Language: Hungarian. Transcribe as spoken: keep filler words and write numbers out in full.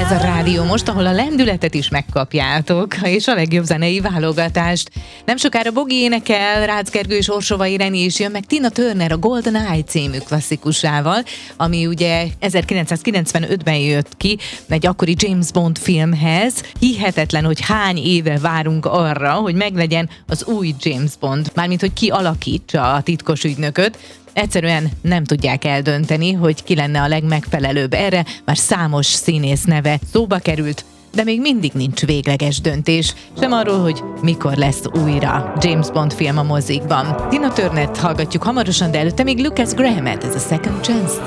Ez a rádió most, ahol a lendületet is megkapjátok, és a legjobb zenei válogatást. Nem sokára Bogi énekel, Rácz Gergő és Orsova Ireni is jön, meg Tina Turner a Golden Eye című klasszikusával, ami ugye ezerkilencszázkilencvenötben jött ki, egy akkori James Bond filmhez. Hihetetlen, hogy hány éve várunk arra, hogy meglegyen az új James Bond, mármint, hogy ki alakítsa a titkos ügynököt. Egyszerűen nem tudják eldönteni, hogy ki lenne a legmegfelelőbb erre, már számos színész neve szóba került, de még mindig nincs végleges döntés, sem arról, hogy mikor lesz újra James Bond film a mozikban. Tina Turnert hallgatjuk hamarosan, de előtte még Lucas Graham-et, ez a Second Chance.